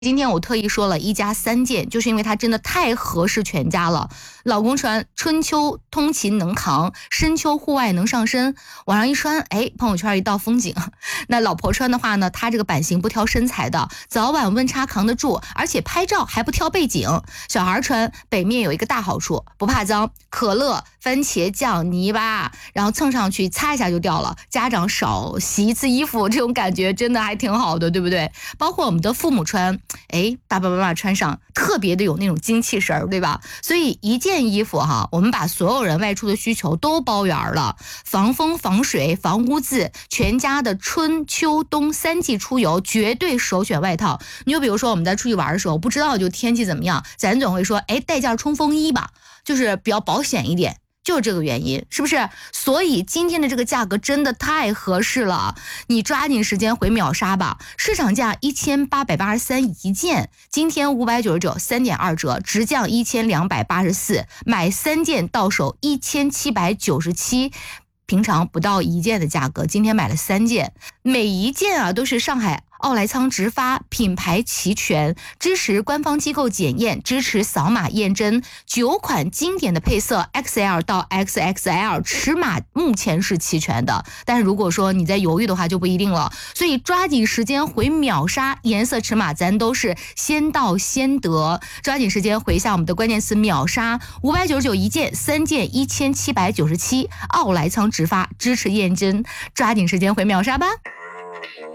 今天我特意说了1加3件，就是因为它真的太合适全家了。老公穿春秋通勤能扛，深秋户外能上身，往上一穿，朋友圈一道风景。那老婆穿的话呢，它这个版型不挑身材的，早晚温差扛得住，而且拍照还不挑背景。小孩穿北面有一个大好处，不怕脏，可乐、番茄酱、泥巴，然后蹭上去擦一下就掉了。家长少洗一次衣服，这种感觉真的还挺好的，对不对？包括我们的父母穿，爸爸妈妈穿上特别的有那种精气神儿，对吧？所以一件衣服哈，我们把所有人外出的需求都包圆了，防风、防水、防污渍，全家的春秋冬3季出游绝对首选外套。你就比如说我们在出去玩的时候，不知道就天气怎么样，咱总会说，带件冲锋衣吧，就是比较保险一点。就是这个原因，是不是？所以今天的这个价格真的太合适了，你抓紧时间回秒杀吧。市场价1883一件，今天599 3.2折，直降1284，买3件到手1797，平常不到1件的价格，今天买了3件，每一件啊都是上海奥莱仓直发，品牌齐全，支持官方机构检验，支持扫码验真，9款经典的配色 XL 到 XXL 尺码目前是齐全的，但是如果说你在犹豫的话就不一定了，所以抓紧时间回秒杀，颜色尺码咱都是先到先得，抓紧时间回一下我们的关键词秒杀，599一件，3件1797，奥莱仓直发支持验真，抓紧时间回秒杀吧。